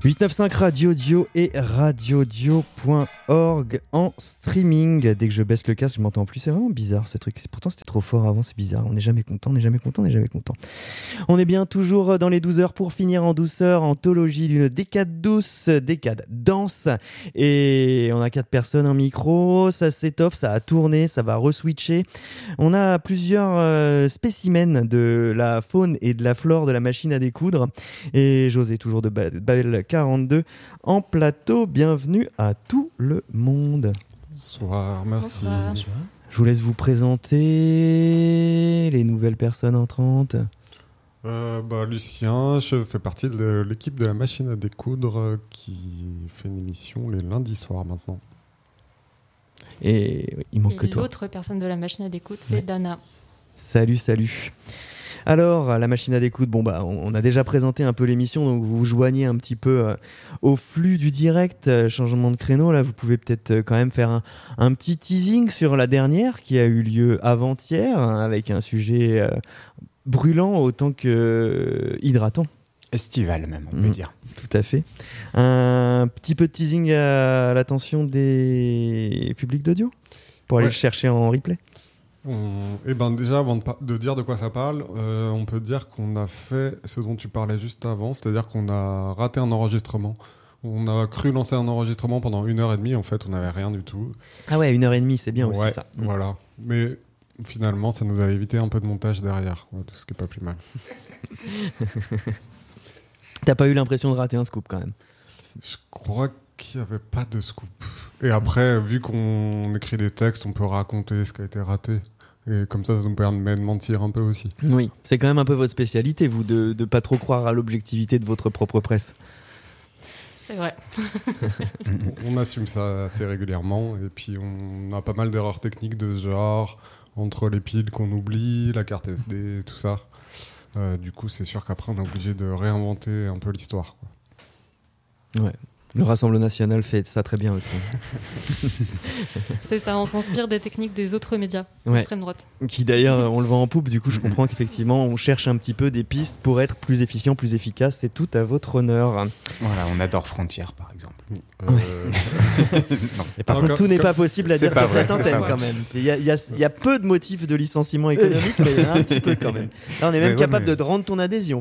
895 Radio Dio et radiodio.org en streaming. Dès que je baisse le casque, je m'entends plus. C'est vraiment bizarre ce truc. Pourtant, c'était trop fort avant, c'est bizarre. On n'est jamais content, on n'est jamais content, on n'est jamais content. On est bien toujours dans les 12 heures pour finir en douceur, anthologie d'une décade douce, décade danse. Et on a 4 personnes, un micro, ça s'étoffe, ça a tourné, ça va reswitcher. On a plusieurs spécimens de la faune et de la flore de la machine à découdre. Et José, toujours de Babel 42 en plateau. Bienvenue à tout le monde. Bonsoir, merci. Bonsoir. Je vous laisse vous présenter les nouvelles personnes entrantes. Lucien, je fais partie de l'équipe de la machine à découdre qui fait une émission les lundis soirs maintenant. Et il manque que toi. L'autre personne de la machine à découdre, c'est Dana. Salut. Alors, la machine à découdre, on a déjà présenté un peu l'émission, donc vous vous joignez un petit peu au flux du direct, changement de créneau. Là, vous pouvez peut-être quand même faire un petit teasing sur la dernière qui a eu lieu avant-hier, avec un sujet brûlant autant que hydratant. Estival même, on peut dire. Tout à fait. Un petit peu de teasing à l'attention des publics d'audio pour aller le chercher en replay. Déjà, avant de dire de quoi ça parle, on peut dire qu'on a fait ce dont tu parlais juste avant, c'est-à-dire qu'on a raté un enregistrement. On a cru lancer un enregistrement pendant 1h30, en fait, on n'avait rien du tout. Ah ouais, 1h30, c'est bien aussi ça. Voilà. Mais finalement, ça nous a évité un peu de montage derrière, ce qui n'est pas plus mal. T'as pas eu l'impression de rater un scoop quand même? Je crois qu'il n'y avait pas de scoop. Et après, vu qu'on écrit des textes, on peut raconter ce qui a été raté. Et comme ça nous permet de mentir un peu aussi. Oui, c'est quand même un peu votre spécialité, vous, de pas trop croire à l'objectivité de votre propre presse. C'est vrai. On assume ça assez régulièrement. Et puis, on a pas mal d'erreurs techniques de ce genre, entre les piles qu'on oublie, la carte SD, tout ça. Du coup, c'est sûr qu'après, on est obligé de réinventer un peu l'histoire, quoi. Ouais. Le Rassemblement national fait ça très bien aussi. C'est ça, on s'inspire des techniques des autres médias, extrême droite. Qui d'ailleurs, on le vend en poupe, du coup je comprends qu'effectivement on cherche un petit peu des pistes pour être plus efficient, plus efficace, c'est tout à votre honneur. Voilà, on adore Frontières par exemple. Non, par contre, tout n'est pas possible à dire sur cette antenne quand même. Il y a peu de motifs de licenciement économique, mais il y en a un petit peu quand même. Là on est même capable de rendre ton adhésion.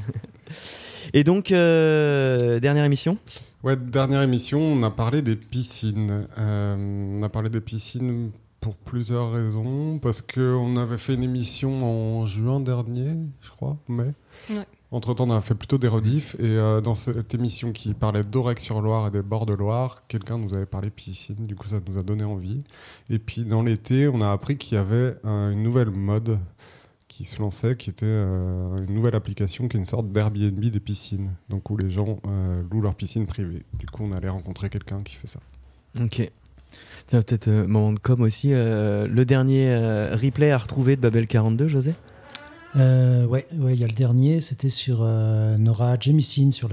Et donc, dernière émission ? Ouais, dernière émission, on a parlé des piscines. On a parlé des piscines pour plusieurs raisons. Parce qu'on avait fait une émission en juin dernier, je crois, mai. Ouais. Entre-temps, on a fait plutôt des rediffs. Et dans cette émission qui parlait d'Aurec-sur-Loire et des bords de Loire, quelqu'un nous avait parlé piscine. Du coup, ça nous a donné envie. Et puis, dans l'été, on a appris qu'il y avait une nouvelle mode qui se lançait, qui était une nouvelle application qui est une sorte d'Airbnb des piscines, donc où les gens louent leur piscine privée. Du coup, on allait rencontrer quelqu'un qui fait ça. Ok. Tiens, peut-être moment de com aussi. Le dernier replay à retrouver de Babel 42, José ? Ouais, il y a le dernier, c'était sur Nora Jemisin, sur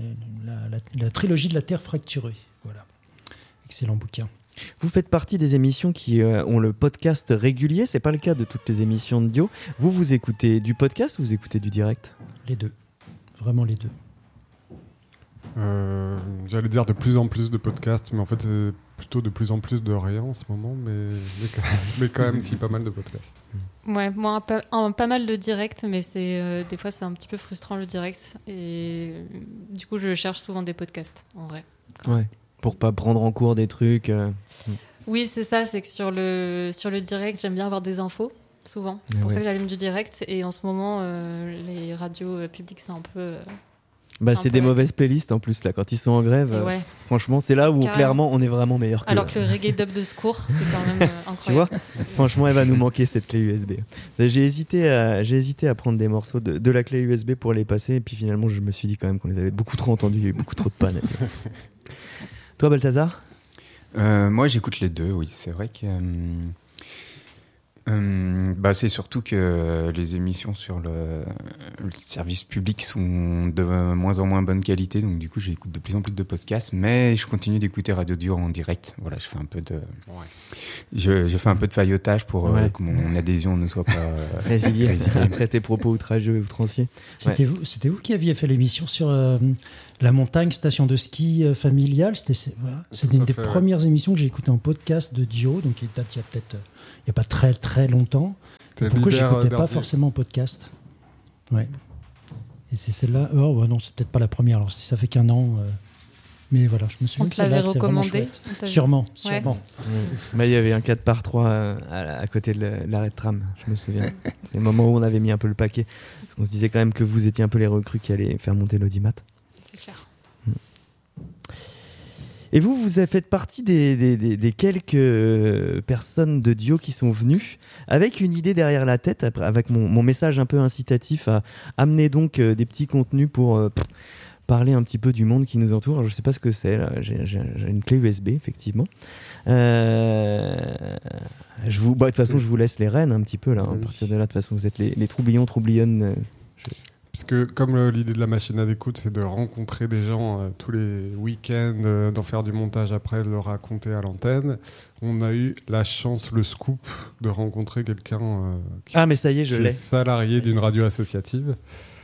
la trilogie de la Terre fracturée. Voilà. Excellent bouquin. Vous faites partie des émissions qui ont le podcast régulier. C'est pas le cas de toutes les émissions de Dio. Vous écoutez du podcast ou vous écoutez du direct ? Les deux. Vraiment les deux. J'allais dire de plus en plus de podcasts, mais en fait, c'est plutôt de plus en plus de rien en ce moment, mais quand même, si, pas mal de podcasts. Ouais, moi, pas mal de direct, mais des fois, c'est un petit peu frustrant le direct. Et du coup, je cherche souvent des podcasts, en vrai. Ouais. Pour pas prendre en cours des trucs. Oui, c'est ça, c'est que sur le direct, j'aime bien avoir des infos, souvent. C'est pour ça que j'allume du direct. Et en ce moment, les radios publiques, c'est un peu... c'est des mauvaises playlists en plus, là. Quand ils sont en grève, franchement, c'est là où clairement on est vraiment meilleur que alors que le reggae dub de secours, c'est quand même incroyable. Tu vois, franchement, elle va nous manquer cette clé USB. J'ai hésité à prendre des morceaux de la clé USB pour les passer. Et puis finalement, je me suis dit quand même qu'on les avait beaucoup trop entendus. Il y a eu beaucoup trop de pannes. Toi, Balthazar ? Moi, j'écoute les deux, oui. C'est vrai que C'est surtout que les émissions sur le service public sont de moins en moins bonne qualité, donc du coup j'écoute de plus en plus de podcasts, mais je continue d'écouter Radio Dio en direct. Voilà, je fais un peu de, je fais un peu de faillotage pour que mon adhésion ne soit pas résiliée après tes propos outrageux et outranciers. C'était vous qui aviez fait l'émission sur la montagne, station de ski familiale. C'était une des premières émissions que j'ai écoutées en podcast de Dio, donc il date il n'y a pas très très longtemps. Pourquoi je n'écoutais pas forcément en podcast. Ouais. Et c'est celle-là. Non, c'est peut-être pas la première. Alors si ça fait qu'un an. Mais voilà, je me souviens que celle-là était vraiment chouette. Sûrement. Mais il y avait un 4x3 à côté de l'arrêt de tram, je me souviens. C'est le moment où on avait mis un peu le paquet. Parce qu'on se disait quand même que vous étiez un peu les recrues qui allaient faire monter l'audimat. C'est clair. Et vous faites partie des quelques personnes de Dio qui sont venues avec une idée derrière la tête, avec mon message un peu incitatif à amener donc des petits contenus pour parler un petit peu du monde qui nous entoure. Alors, je ne sais pas ce que c'est, là. J'ai une clé USB, effectivement. De toute façon, je vous laisse les rênes un petit peu, là. À partir de là, de toute façon, vous êtes les troublionnes. Parce que comme l'idée de la machine à d'écoute, c'est de rencontrer des gens tous les week-ends, d'en faire du montage après, de le raconter à l'antenne, on a eu la chance, le scoop, de rencontrer quelqu'un mais ça y est, je l'ai. Est salarié d'une radio associative.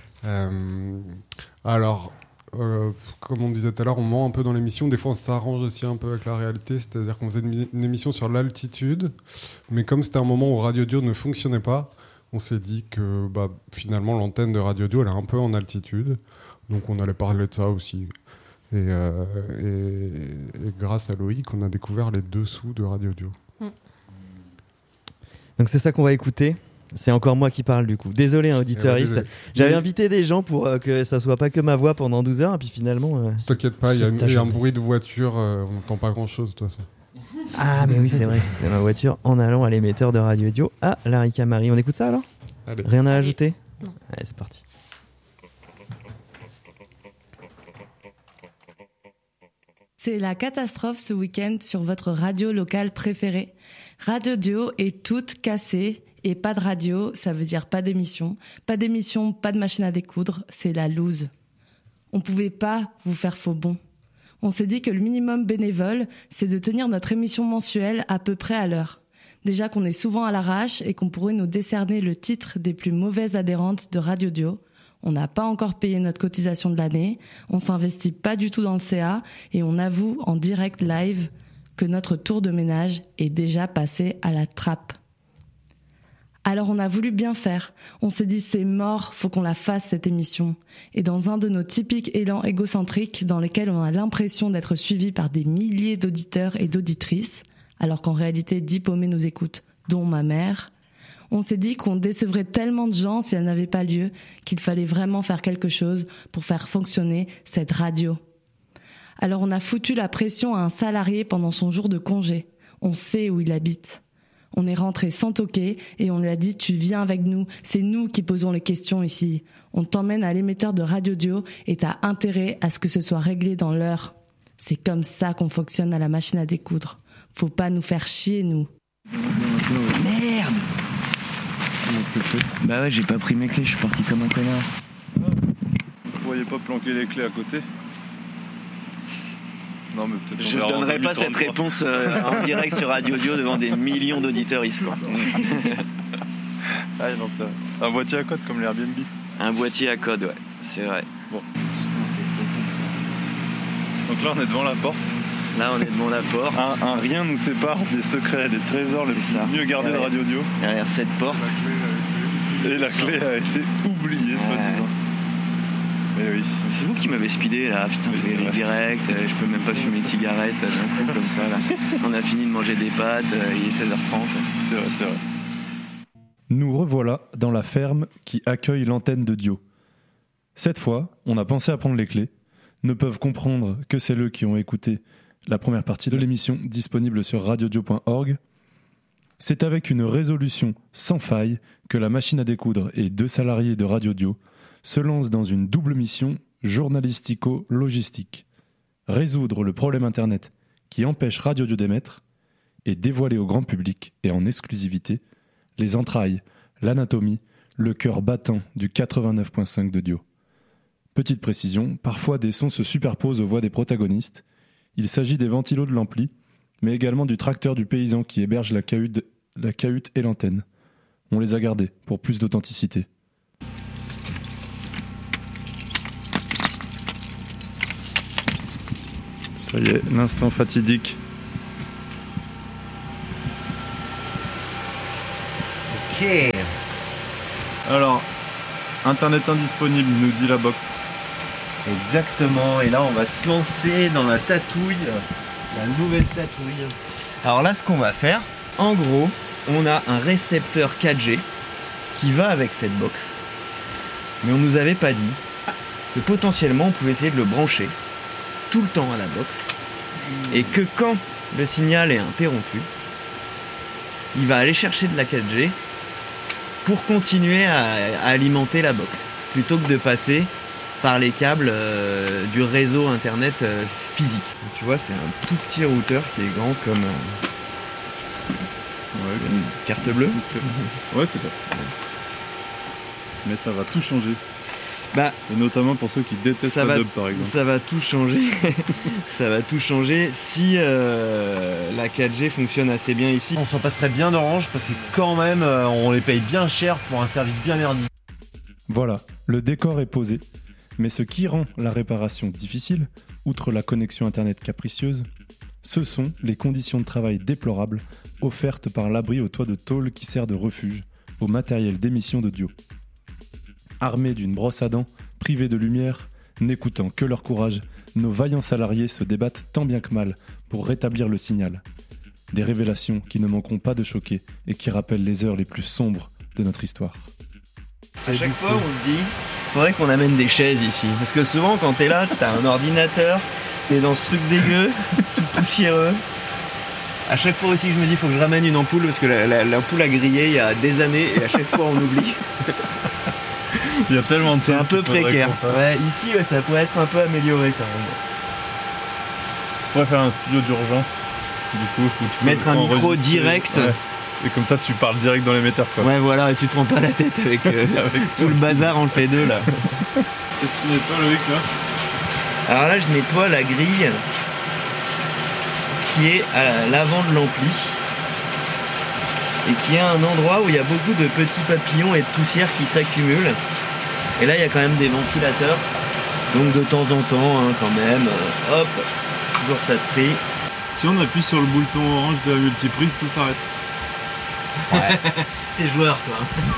Alors, comme on disait tout à l'heure, on ment un peu dans l'émission. Des fois, on s'arrange aussi un peu avec la réalité. C'est-à-dire qu'on faisait une émission sur l'altitude, mais comme c'était un moment où Radio Dio ne fonctionnait pas, on s'est dit que finalement l'antenne de Radio Dio elle est un peu en altitude, donc on allait parler de ça aussi. Et grâce à Loïc, on a découvert les dessous de Radio Dio. Donc c'est ça qu'on va écouter. C'est encore moi qui parle du coup. Désolé, auditeuriste. J'avais invité des gens pour que ça soit pas que ma voix pendant 12 heures, et puis finalement... T'inquiète pas, il y a un bruit de voiture, on n'entend pas grand-chose, toi, ça. Ah, mais oui, c'est vrai, c'était ma voiture en allant à l'émetteur de Radio Dio à la Ricamarie. On écoute ça alors ? Allez. Rien à ajouter ? Non. Allez, c'est parti. C'est la catastrophe ce week-end sur votre radio locale préférée. Radio Dio est toute cassée et pas de radio, ça veut dire pas d'émission. Pas d'émission, pas de machine à découdre, c'est la loose. On pouvait pas vous faire faux bon. On s'est dit que le minimum bénévole, c'est de tenir notre émission mensuelle à peu près à l'heure. Déjà qu'on est souvent à l'arrache et qu'on pourrait nous décerner le titre des plus mauvaises adhérentes de Radio Dio. On n'a pas encore payé notre cotisation de l'année, on s'investit pas du tout dans le CA et on avoue en direct live que notre tour de ménage est déjà passé à la trappe. Alors on a voulu bien faire. On s'est dit c'est mort, faut qu'on la fasse cette émission. Et dans un de nos typiques élans égocentriques dans lesquels on a l'impression d'être suivi par des milliers d'auditeurs et d'auditrices, alors qu'en réalité 10 paumés nous écoutent, dont ma mère, on s'est dit qu'on décevrait tellement de gens si elle n'avait pas lieu qu'il fallait vraiment faire quelque chose pour faire fonctionner cette radio. Alors on a foutu la pression à un salarié pendant son jour de congé. On sait où il habite. On est rentré sans toquer et on lui a dit « Tu viens avec nous, c'est nous qui posons les questions ici. On t'emmène à l'émetteur de Radio Dio et t'as intérêt à ce que ce soit réglé dans l'heure. C'est comme ça qu'on fonctionne à la machine à découdre. Faut pas nous faire chier, nous. » Merde! Bah ouais, j'ai pas pris mes clés, je suis parti comme un connard. Vous pourriez pas planquer les clés à côté? Non, mais peut-être je donnerai pas cette réponse en direct sur Radio Dio devant des millions d'auditeurs ici. Ah, non, un boîtier à code comme l'Airbnb. Un boîtier à code, ouais, c'est vrai. Bon. Donc là, on est devant la porte. Là, on est devant la porte. Un rien nous sépare des secrets, des trésors les mieux gardés de Radio Dio. Derrière cette porte. Et la clé a été oubliée, soi-disant. Eh oui. C'est vous qui m'avez speedé là, putain, oui, les directs, je peux même pas fumer de cigarette d'un coup comme ça là. On a fini de manger des pâtes, il est 16h30. C'est vrai. Nous revoilà dans la ferme qui accueille l'antenne de Dio. Cette fois, on a pensé à prendre les clés. Ne peuvent comprendre que c'est eux qui ont écouté la première partie de l'émission disponible sur radiodio.org. C'est avec une résolution sans faille que la machine à découdre et 2 salariés de Radio Dio se lancent dans une double mission journalistico-logistique. Résoudre le problème Internet qui empêche Radio Dio d'émettre et dévoiler au grand public et en exclusivité les entrailles, l'anatomie, le cœur battant du 89.5 de Dio. Petite précision, parfois des sons se superposent aux voix des protagonistes. Il s'agit des ventilos de l'ampli, mais également du tracteur du paysan qui héberge la cahute et l'antenne. On les a gardés pour plus d'authenticité. Ça y est, l'instant fatidique. Ok. Alors, Internet indisponible, nous dit la box. Exactement, et là on va se lancer dans la tatouille, la nouvelle tatouille. Alors là ce qu'on va faire, en gros, on a un récepteur 4G qui va avec cette box. Mais on nous avait pas dit que potentiellement on pouvait essayer de le brancher tout le temps à la box et que quand le signal est interrompu, il va aller chercher de la 4G pour continuer à alimenter la box plutôt que de passer par les câbles du réseau internet physique. Donc, tu vois, c'est un tout petit routeur qui est grand comme une carte bleue. Ouais, c'est ça. Mais ça va tout changer. Et notamment pour ceux qui détestent le dub, par exemple. Ça va tout changer. Ça va tout changer si la 4G fonctionne assez bien ici. On s'en passerait bien d'Orange parce que quand même, on les paye bien cher pour un service bien merdique. Voilà, le décor est posé. Mais ce qui rend la réparation difficile, outre la connexion internet capricieuse, ce sont les conditions de travail déplorables offertes par l'abri au toit de tôle qui sert de refuge au matériel d'émission de Dio. Armés d'une brosse à dents, privés de lumière, n'écoutant que leur courage, nos vaillants salariés se débattent tant bien que mal pour rétablir le signal. Des révélations qui ne manqueront pas de choquer et qui rappellent les heures les plus sombres de notre histoire. À chaque fois, on se dit, faudrait qu'on amène des chaises ici. Parce que souvent, quand t'es là, t'as un ordinateur, t'es dans ce truc dégueu, tout poussiéreux. À chaque fois aussi, je me dis, faut que je ramène une ampoule parce que l'ampoule a grillé il y a des années et à chaque fois, on oublie. Il y a tellement de choses. C'est un peu précaire. Ouais, ici, ça pourrait être un peu amélioré quand même. On pourrait faire un studio d'urgence, du coup, où tu peux mettre un micro direct. Ouais. Et comme ça, tu parles direct dans l'émetteur, quoi. Ouais, voilà, et tu te prends pas la tête avec, tout le bazar entre les deux, là. Qu'est-ce que tu nettoies, Loïc, là ? Alors là, je nettoie la grille qui est à l'avant de l'ampli et qui est un endroit où il y a beaucoup de petits papillons et de poussière qui s'accumulent. Et là, il y a quand même des ventilateurs. Donc de temps en temps, hein, quand même, hop, toujours ça de prix. Si on appuie sur le bouton orange de la multiprise, tout s'arrête. Ouais. T'es joueur, toi.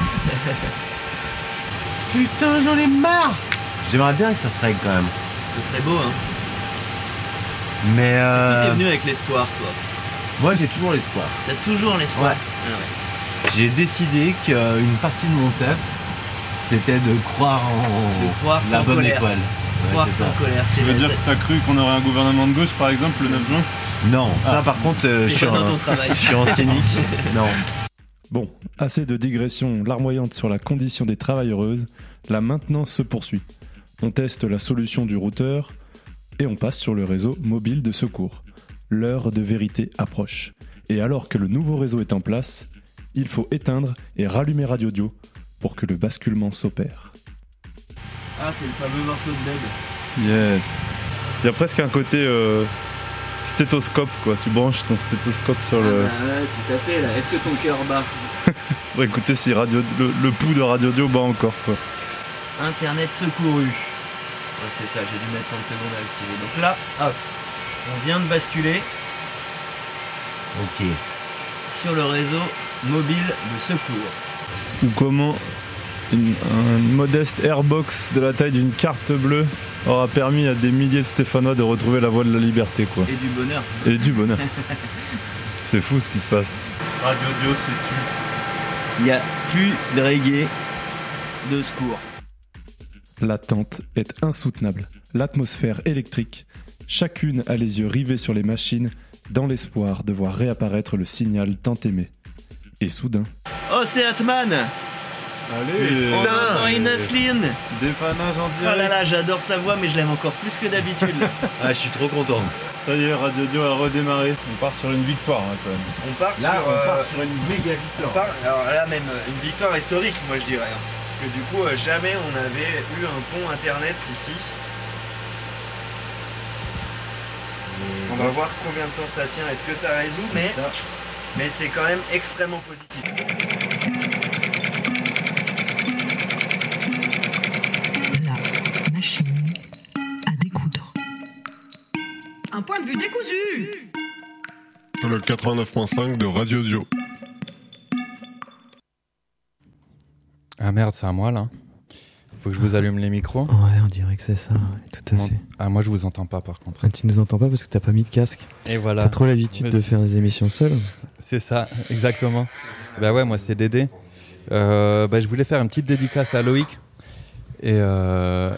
Putain, j'en ai marre. J'aimerais bien que ça se règle quand même. Ce serait beau, hein. Mais est-ce que t'es venu avec l'espoir, toi? Moi, j'ai toujours l'espoir. T'as toujours l'espoir? Ouais. Ah ouais. J'ai décidé qu'une partie de mon taf, c'était de croire en la bonne étoile. Croire sans colère. Tu veux dire que t'as cru qu'on aurait un gouvernement de gauche, par exemple, le 9 juin? Non, ça par contre, je suis en cynique. Non. Bon, assez de digressions larmoyantes sur la condition des travailleuses. La maintenance se poursuit. On teste la solution du routeur et on passe sur le réseau mobile de secours. L'heure de vérité approche. Et alors que le nouveau réseau est en place, il faut éteindre et rallumer Radio Dio pour que le basculement s'opère. Ah, c'est le fameux morceau de Dead. Yes. Il y a presque un côté stéthoscope, quoi. Tu branches ton stéthoscope sur le... Ah ouais, tout à fait, là. Est-ce que ton cœur bat? Faudrait écouter si le pouls de Radio Dio bat encore, quoi. Internet secouru. Ouais, c'est ça, j'ai dû mettre 30 secondes à activer. Donc là, hop, on vient de basculer. Ok. Sur le réseau mobile de secours. Ou comment un modeste airbox de la taille d'une carte bleue aura permis à des milliers de Stéphanois de retrouver la voie de la liberté, quoi. Et du bonheur. Et du bonheur. C'est fou ce qui se passe. Radio Dio, c'est tu. Il n'y a plus de reggae de secours. L'attente est insoutenable. L'atmosphère électrique. Chacune a les yeux rivés sur les machines dans l'espoir de voir réapparaître le signal tant aimé. Et soudain... Oh, c'est Atman! Allez. On entend Inasline. Dépannage en direct. Oh là là, j'adore sa voix, mais je l'aime encore plus que d'habitude. Ah, je suis trop content. Ça y est, Radio Dio a redémarré. On part sur une victoire hein, quand même. On part sur une méga victoire. Alors là même une victoire historique, moi je dirais. Parce que du coup, jamais on avait eu un pont internet ici. On va voir combien de temps ça tient, est-ce que ça résout, mais c'est quand même extrêmement positif. La machine à découdre. Un point de vue décousu. Le 89.5 de Radio Dio. Ah merde, c'est à moi là. Faut que je vous allume les micros. Ouais, on dirait que c'est ça, tout à fait. Ah, moi je vous entends pas par contre. Ah, tu nous entends pas parce que t'as pas mis de casque. Et voilà. T'as trop l'habitude de faire des émissions seul. C'est ça, exactement. Bah ouais, moi c'est Dédé. Je voulais faire une petite dédicace à Loïc. Je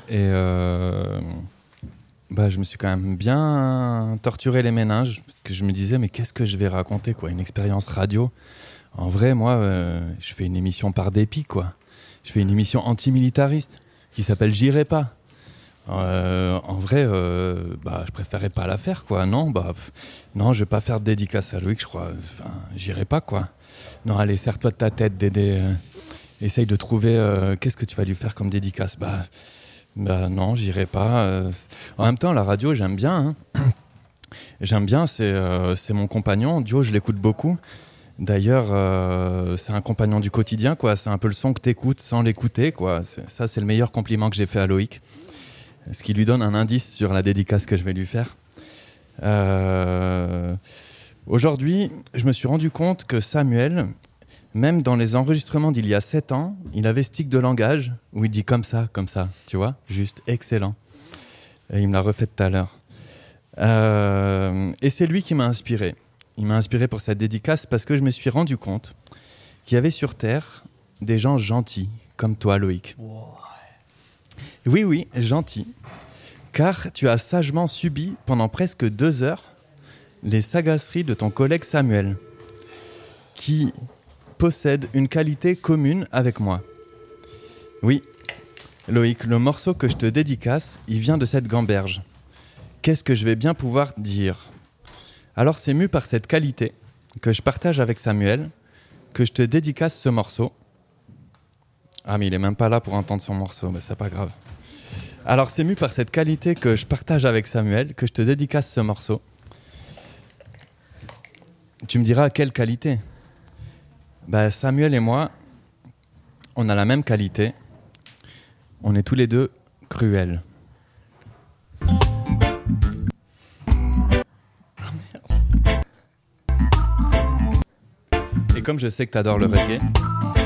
me suis quand même bien torturé les méninges parce que je me disais mais qu'est-ce que je vais raconter quoi, une expérience radio. En vrai, moi, je fais une émission par dépit quoi. Je fais une émission antimilitariste qui s'appelle J'irai pas. En vrai, je préférais pas la faire, quoi. Non, non, je vais pas faire de dédicace à Loïc, je crois. Enfin, j'irai pas, quoi. Non, allez, serre-toi de ta tête, Dédé. Essaye de trouver qu'est-ce que tu vas lui faire comme dédicace. Non, j'irai pas. En même temps, la radio, j'aime bien. Hein. J'aime bien, c'est mon compagnon. Dio, je l'écoute beaucoup. D'ailleurs, c'est un compagnon du quotidien, quoi. C'est un peu le son que t'écoutes sans l'écouter, quoi. Ça, c'est le meilleur compliment que j'ai fait à Loïc. Ce qui lui donne un indice sur la dédicace que je vais lui faire. Aujourd'hui, je me suis rendu compte que Samuel, même dans les enregistrements d'il y a 7 ans, il avait ce tic de langage où il dit comme ça, tu vois, juste excellent. Et il me l'a refait tout à l'heure. Et c'est lui qui m'a inspiré. Il m'a inspiré pour cette dédicace parce que je me suis rendu compte qu'il y avait sur Terre des gens gentils, comme toi, Loïc. Wow. Oui, gentil. Car tu as sagement subi pendant presque 2 heures les sagaceries de ton collègue Samuel, qui possède une qualité commune avec moi. Oui, Loïc, le morceau que je te dédicace, il vient de cette gamberge. Qu'est-ce que je vais bien pouvoir dire ? Alors c'est mu par cette qualité que je partage avec Samuel, que je te dédicace ce morceau. Ah mais il est même pas là pour entendre son morceau, mais c'est pas grave. Alors c'est mu par cette qualité que je partage avec Samuel, que je te dédicace ce morceau. Tu me diras quelle qualité ? Samuel et moi, on a la même qualité. On est tous les deux cruels. Et comme je sais que t'adores le reggae,